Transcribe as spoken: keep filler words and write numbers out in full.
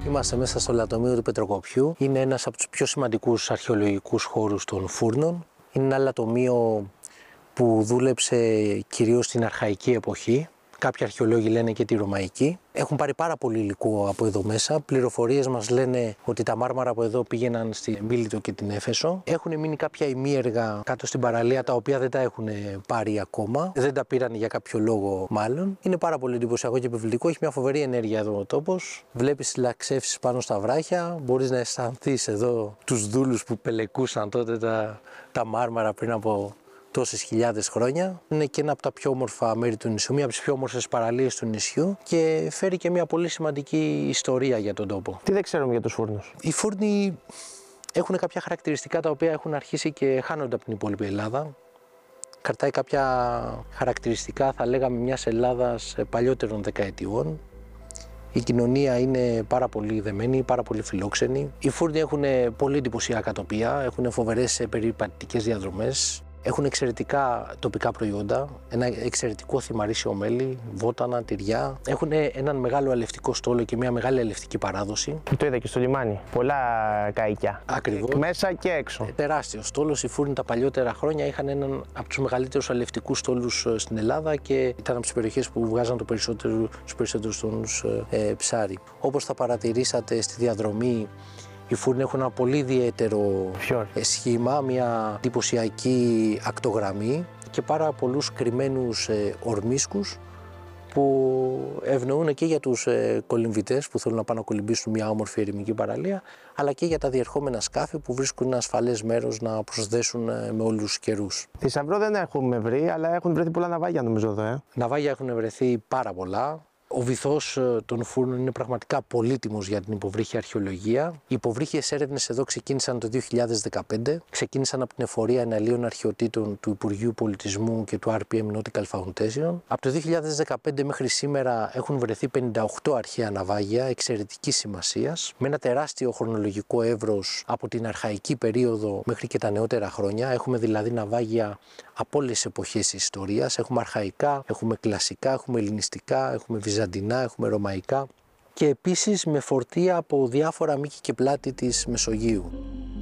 Είμαστε μέσα στο λατομείο του Πετροκοπιού. Είναι ένας από τους πιο σημαντικούς αρχαιολογικούς χώρους των Φούρνων. Είναι ένα λατομείο που δούλεψε κυρίως στην αρχαϊκή εποχή. Κάποιοι αρχαιολόγοι λένε και τη ρωμαϊκή. Έχουν πάρει πάρα πολύ υλικό από εδώ μέσα. Πληροφορίες μας λένε ότι τα μάρμαρα από εδώ πήγαιναν στη Μίλητο και την Έφεσο. Έχουν μείνει κάποια ημίεργα κάτω στην παραλία, τα οποία δεν τα έχουν πάρει ακόμα. Δεν τα πήραν για κάποιο λόγο, μάλλον. Είναι πάρα πολύ εντυπωσιακό και επιβλητικό. Έχει μια φοβερή ενέργεια εδώ ο τόπος. Βλέπεις λαξεύσεις πάνω στα βράχια. Μπορείς να αισθανθείς εδώ τους δούλους που πελεκούσαν τότε τα, τα μάρμαρα πριν από τόσες χιλιάδες χρόνια. Είναι και ένα από τα πιο όμορφα μέρη του νησιού, μία από τις πιο όμορφες παραλίες του νησιού και φέρει και μια πολύ σημαντική ιστορία για τον τόπο. Τι δεν ξέρουμε για τους Φούρνους? Οι Φούρνοι έχουν κάποια χαρακτηριστικά τα οποία έχουν αρχίσει και χάνονται από την υπόλοιπη Ελλάδα. Κρατάει κάποια χαρακτηριστικά, θα λέγαμε, μιας Ελλάδας παλιότερων δεκαετιών. Η κοινωνία είναι πάρα πολύ δεμένη, πάρα πολύ φιλόξενη. Οι Φούρνοι έχουν πολύ εντυπωσιακά τοπία, έχουν φοβερές περιπατητικές διαδρομές. Έχουν εξαιρετικά τοπικά προϊόντα, ένα εξαιρετικό θυμαρίσιο μέλι, βότανα, τυριά. Έχουν έναν μεγάλο αλευτικό στόλο και μια μεγάλη αλευτική παράδοση. Το είδα και στο λιμάνι. Πολλά καϊκιά. Ακριβώς. Μέσα και έξω. Ε, τεράστιο στόλος. Οι Φούρνοι τα παλιότερα χρόνια είχαν έναν από τους μεγαλύτερους αλευτικούς στόλους στην Ελλάδα και ήταν από τις περιοχές που βγάζαν το περισσότερο, τους περισσότερους τόνους ε, ψάρι. Όπως θα παρατηρήσατε στη διαδρομή, οι Φούρνοι έχουν ένα πολύ ιδιαίτερο σχήμα, μια εντυπωσιακή ακτογραμμή και πάρα πολλούς κρυμμένους ε, ορμίσκους που ευνοούν και για τους ε, κολυμβητές που θέλουν να πάνε να κολυμπήσουν μια όμορφη ερημική παραλία, αλλά και για τα διερχόμενα σκάφη που βρίσκουν ένα ασφαλές μέρος να προσδέσουν ε, με όλους τους καιρούς. Θησαυρό δεν έχουμε βρει, αλλά έχουν βρεθεί πολλά ναυάγια νομίζω εδώ. Ε. Ναυάγια έχουν βρεθεί πάρα πολλά. Ο βυθός των Φούρνων είναι πραγματικά πολύτιμος για την υποβρύχια αρχαιολογία. Οι υποβρύχιες έρευνες εδώ ξεκίνησαν το δύο χιλιάδες δεκαπέντε. Ξεκίνησαν από την εφορία εναλίων αρχαιοτήτων του Υπουργείου Πολιτισμού και του αρ πι εμ Nautical Foundation. Από το δύο χιλιάδες δεκαπέντε μέχρι σήμερα έχουν βρεθεί πενήντα οκτώ αρχαία ναυάγια εξαιρετικής σημασίας, με ένα τεράστιο χρονολογικό εύρος από την αρχαϊκή περίοδο μέχρι και τα νεότερα χρόνια. Έχουμε δηλαδή ναυάγια από όλες τις εποχές της ιστορίας. Έχουμε αρχαϊκά, έχουμε κλασικά, έχουμε ελληνιστικά, έχουμε βυζαντινά, έχουμε ρωμαϊκά και επίσης με φορτία από διάφορα μήκη και πλάτη της Μεσογείου.